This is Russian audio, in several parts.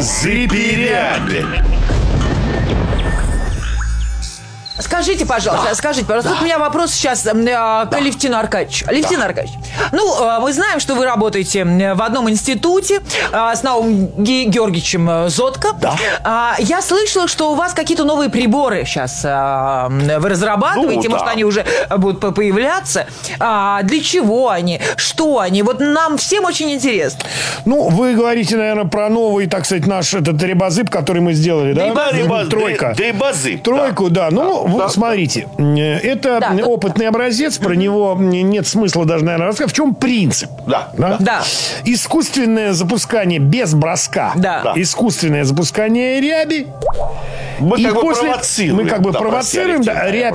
Зыпи-ряби. Скажите, пожалуйста, вот у меня вопрос сейчас к Алевтину Аркадьевичу. Алевтин Аркадьевич, мы знаем, что вы работаете в одном институте с Наумом Георгиевичем Зотко. Да. Я слышала, что у вас какие-то новые приборы сейчас вы разрабатываете, может, они уже будут появляться. Для чего они? Что они? Вот нам всем очень интересно. Вы говорите, наверное, про новый, так сказать, наш этот рибозып, который мы сделали, да? Тройка. Дрибозып. Тройку, да. Смотрите, это опытный образец, про него нет смысла даже, наверное, рассказать. В чем принцип? Да. Искусственное запускание без броска. Да. Искусственное запускание ряби. Мы и как бы после провоцируем. Мы как бы провоцируем, рябь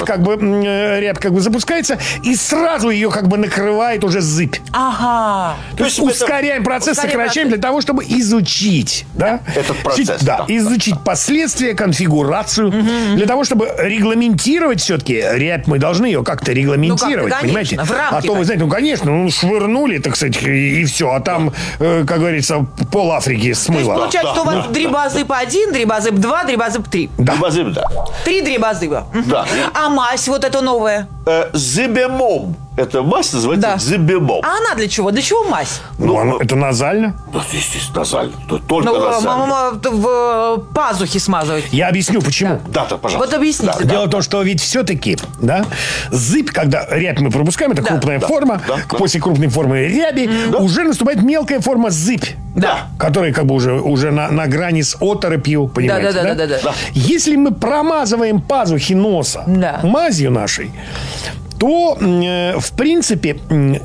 как бы запускается, и сразу ее как бы накрывает уже зыбь. Ага. То есть ускоряем процесс, сокращаем для того, чтобы изучить, этот процесс. Изучить последствия, конфигурацию, для того, чтобы регламентировать все-таки рябь, мы должны ее как-то регламентировать, конечно, понимаете? в рамки. А то вы знаете, конечно, швырнули, так сказать, и все, а там, как говорится, пол Африки смыло. То есть получается, что у вас дрибозып 1, дрибозып 2, дрибозып 3. Дрибозып, да. 3 дрибозыба. Да. А мазь вот эта новая? Зыбемом. Эта мазь называется зыбемом. А она для чего? Для чего мазь? Это назально. Да, естественно, назально. Только назально. В пазухи смазывать. Я объясню, почему. Да, пожалуйста. Вот объясните. Дело в том, что ведь все-таки, зыбь, когда рябь мы пропускаем, это крупная форма, после крупной формы ряби уже наступает мелкая форма зыбь. Да. Которая как бы уже на грани с оторопью, понимаете, да. Если мы промазываем пазухи носа мазью нашей, то, в принципе,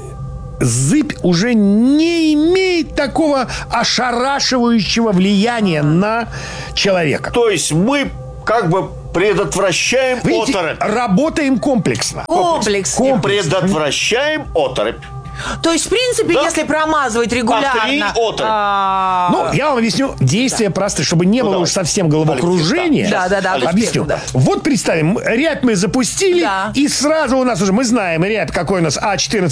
зыбь уже не имеет такого ошарашивающего влияния на человека. То есть мы как бы предотвращаем оторопь. Работаем комплексно. Комплексно. Предотвращаем оторопь. То есть, в принципе, если промазывать регулярно... я вам объясню действие простое, чтобы не было уж совсем головокружения. Да. Объясню. Вот представим, рябь мы запустили, и сразу у нас уже, мы знаем, рябь какой у нас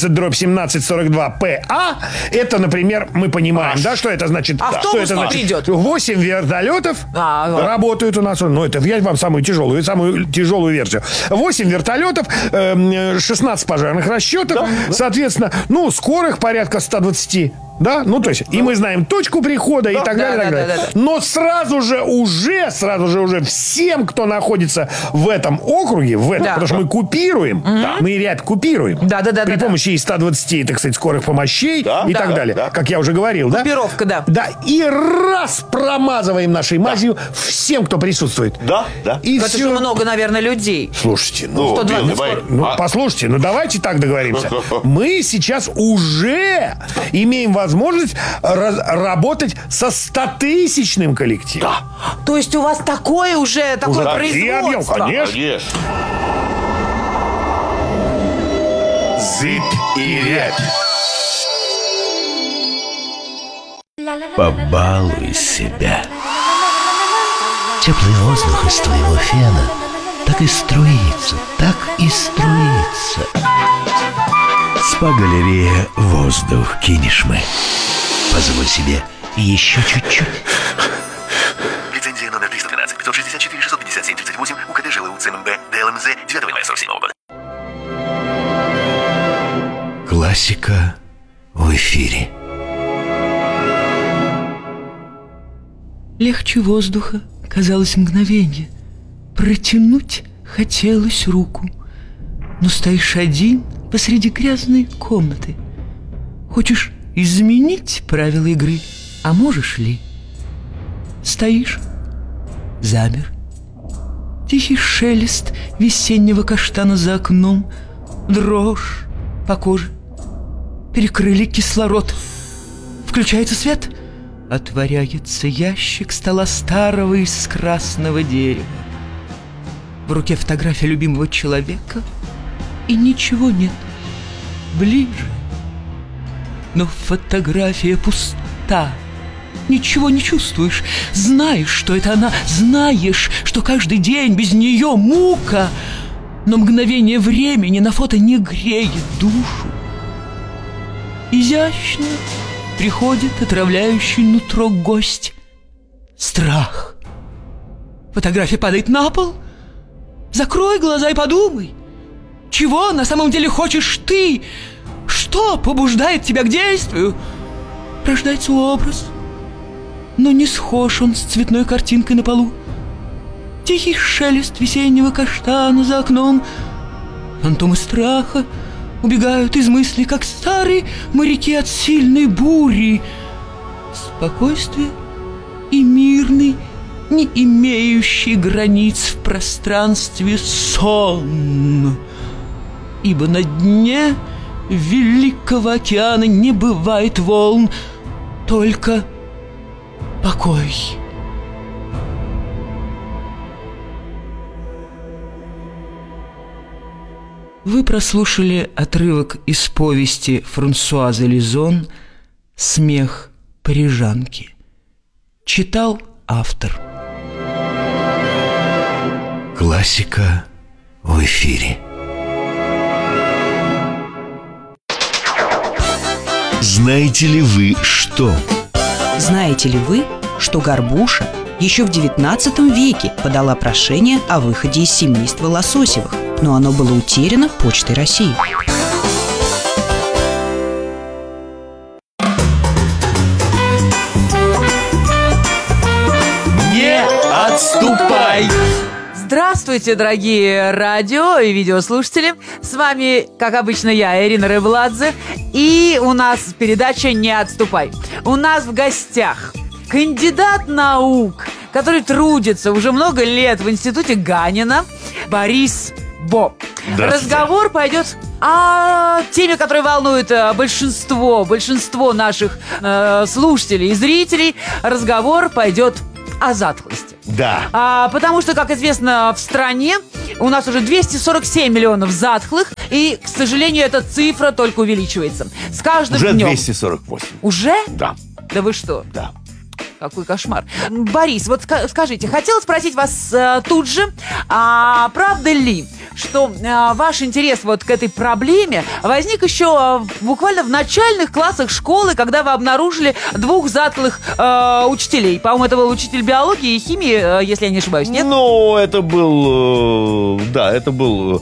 А14-1742-ПА. Это, например, мы понимаем, что это значит? Автобус что это значит? придет. 8 вертолетов работают у нас. Это я вам самую тяжелую версию. 8 вертолетов, 16 пожарных расчетов, соответственно, скорых порядка 120. Да? То есть, и мы знаем точку прихода и так далее. Но сразу же уже всем, кто находится в этом округе, потому что мы купируем, мы рябь купируем при помощи 120, так сказать, скорых помощей и так далее. Как я уже говорил, Купировка, Да, и раз промазываем нашей мазью всем, кто присутствует. И это же много, наверное, людей. Слушайте, послушайте, давайте так договоримся. Мы сейчас уже имеем возможность работать со 100-тысячным коллективом. То есть у вас такое уже производство? И объем, конечно. Зыбь и рябь. Побалуй себя. Теплый воздух из твоего фена так и струится, Спа-галерея «Воздух Кинешмы». Позволь себе еще чуть-чуть. Лицензия номер 312 564 657 38 УКТ ЖЛУ ЦМБ ДЛМЗ 9 мая 47 года. Классика в эфире. Легче воздуха казалось мгновенье. Протянуть хотелось руку. Но стоишь один посреди грязной комнаты. Хочешь изменить правила игры, а можешь ли? Стоишь, замер. Тихий шелест весеннего каштана за окном, дрожь по коже. Перекрыли кислород. Включается свет. Отворяется ящик стола старого из красного дерева. В руке фотография любимого человека, и ничего нет. Ближе. Но фотография пуста. Ничего не чувствуешь. Знаешь, что это она. Знаешь, что каждый день без нее мука. Но мгновение времени на фото не греет душу. Изящно приходит отравляющий нутро гость. страх. Фотография падает на пол. Закрой глаза и подумай, чего на самом деле хочешь ты? Что побуждает тебя к действию? Рождается образ, но не схож он с цветной картинкой на полу. Тихий шелест весеннего каштана за окном. Фантомы страха убегают из мыслей, как старые моряки от сильной бури. Спокойствие и мирный, не имеющий границ в пространстве сон. Ибо на дне великого океана не бывает волн, только покой. Вы прослушали отрывок из повести Франсуазы Лизон «Смех парижанки». Читал автор. Классика в эфире. Знаете ли вы что? Знаете ли вы, что Горбуша еще в XIX веке подала прошение о выходе из семейства Лососевых, но оно было утеряно Почтой России? Не отступай! Здравствуйте, дорогие радио и видеослушатели. С вами, как обычно, я, Ирина Рыбладзе. И у нас передача «Не отступай». У нас в гостях кандидат наук, который трудится уже много лет в институте Ганина, Борис Бо. Разговор пойдет о теме, которая волнует большинство наших слушателей и зрителей. Разговор пойдет о затхлости. Да. Потому что, как известно, в стране у нас уже 247 миллионов затхлых, и, к сожалению, эта цифра только увеличивается. С каждым Уже днем. 248. Уже? Да. Да вы что? Да. Какой кошмар. Борис, вот скажите, хотела спросить вас тут же, правда ли, что ваш интерес вот к этой проблеме возник еще буквально в начальных классах школы, когда вы обнаружили двух затхлых учителей? По-моему, это был учитель биологии и химии, если я не ошибаюсь, нет? Ну, это был... это был...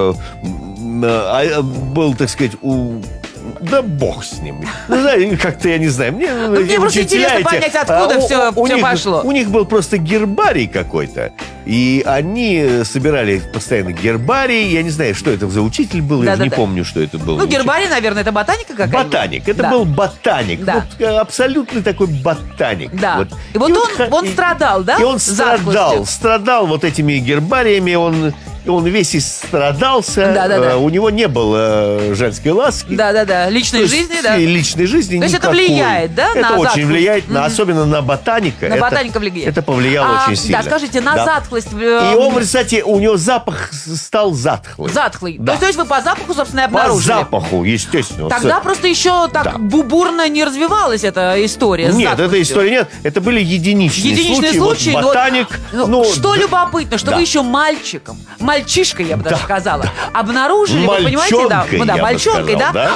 был, так сказать, Да бог с ним. Ну, знаете, как-то я не знаю. Мне просто интересно понять, откуда все пошло. У них был просто гербарий какой-то. И они собирали постоянно гербарий. Я не знаю, что это за учитель был. Я не помню, что это был. Ну, гербарий, наверное, это ботаника какая-то. Ботаник. Это был ботаник. Да. Вот, абсолютный такой ботаник. Да. Вот. И вот он страдал, да? И он страдал вот этими гербариями. Он весь истрадался. Да. У него не было женской ласки. Да. Личной жизни, да. Личной жизни То есть это никакой. влияет, да, это на очень затхлость? влияет, особенно на ботаника. На ботаника влияет. Это повлияло очень сильно. Да, скажите, на затхлость. И он, кстати, у него запах стал затхлый. Затхлый. Да. То есть вы по запаху, собственно, и По обнаружили? запаху, естественно. Тогда просто еще так бурно не развивалась эта история. с Нет, затхлостью. этой истории нет. Это были единичные случаи. Вот ботаник. Что любопытно, что вы еще мальчишкой, я бы даже сказала, обнаружили, вы понимаете, мальчонкой,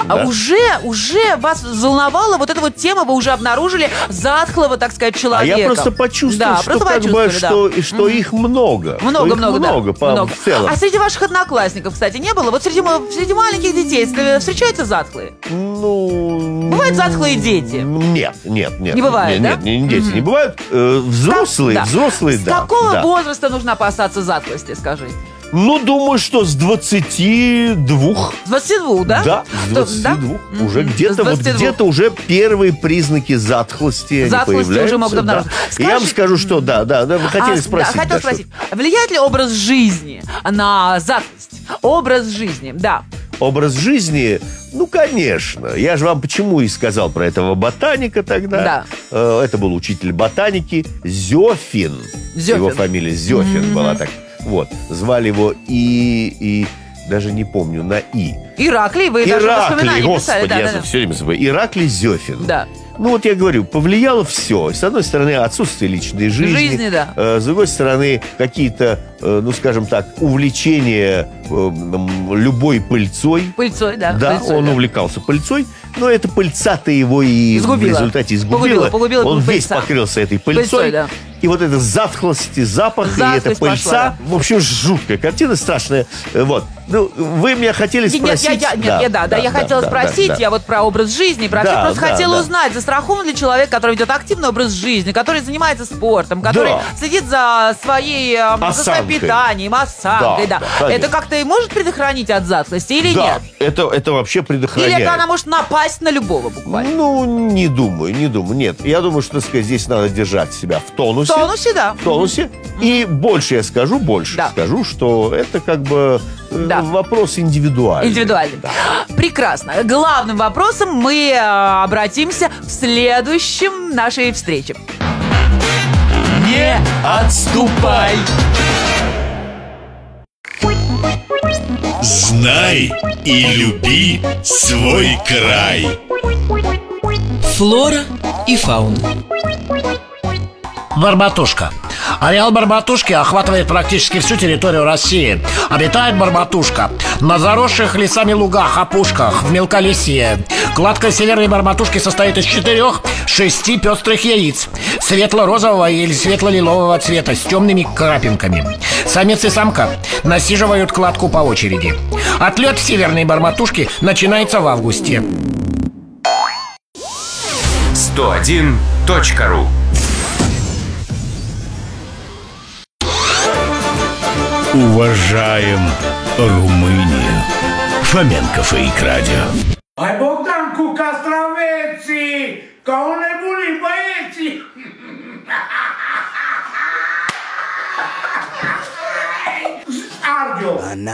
уже вас волновала вот эта вот тема, вы уже обнаружили затхлого, так сказать, человека. А я просто почувствовал, что их много. Много, в целом. А среди ваших одноклассников, кстати, не было? Вот среди маленьких детей встречаются затхлые? Ну... Бывают затхлые дети? Нет. Не бывает, да? Нет, дети не бывают. Взрослые, да. С какого возраста нужно опасаться затхлости, скажи? Ну, думаю, что с 22. С 22, да? Да, с 22. Уже где-то уже первые признаки затхлости появляются. Уже могут обнаружить. Я вам скажу, что да, вы хотели спросить. Да, хотел спросить. Влияет ли образ жизни на затхлость? Образ жизни, да. Образ жизни, ну, конечно. Я же вам почему и сказал про этого ботаника тогда. Да. Это был учитель ботаники Зёфин. Его фамилия Зёфин была так. Вот. Звали его и даже не помню, на И. Ираклий, вы даже воспоминания писали. Я все время забываю. Ираклий Зёфин. Да. Ну, вот я говорю, повлияло все. С одной стороны, отсутствие личной жизни. Да. С другой стороны, какие-то, ну, скажем так, увлечения любой пыльцой. Пыльцой, да. Да, он увлекался пыльцой. Но эта пыльца-то его и в результате изгубила. Погубила Он весь покрылся этой пыльцой. Да. и вот это затхлость, и запах, и Затхлость эта пыльца. пошла, В общем, жуткая картина, страшная. Вот. Ну, вы меня хотели спросить... Я хотела спросить, да. я вот про образ жизни, про Да, все, просто да, хотела да. узнать, застрахован ли человек, который ведет активный образ жизни, который занимается спортом, который следит за своей, за своим питанием, осанкой, да. конечно. Это как-то и может предохранить от затхлости или Да, нет? это вообще предохраняет. Или это она может напасть на любого буквально? Ну, не думаю. Нет, я думаю, что, так сказать, здесь надо держать себя в тонусе. В тонусе, да. В тонусе. И больше я скажу, Да. скажу, что это как бы Да. вопрос индивидуальный. Индивидуальный. Да. Прекрасно. Главным вопросом мы обратимся в следующем нашей встрече. Не отступай! Знай и люби свой край. Флора и фауна. Барбатушка. Ареал барбатушки охватывает практически всю территорию России. Обитает барбатушка на заросших лесами лугах, опушках, в мелколесье. Кладка северной барбатушки состоит из 4-6 пестрых яиц светло-розового или светло-лилового цвета с темными крапинками. Самец и самка насиживают кладку по очереди. Отлет северной барбатушки начинается в августе. 101.ru. Уважаем Румынию. Фоменков и Радио. Hai Bogdan cu castraveții, ca un nebunii băieții. Arde-o.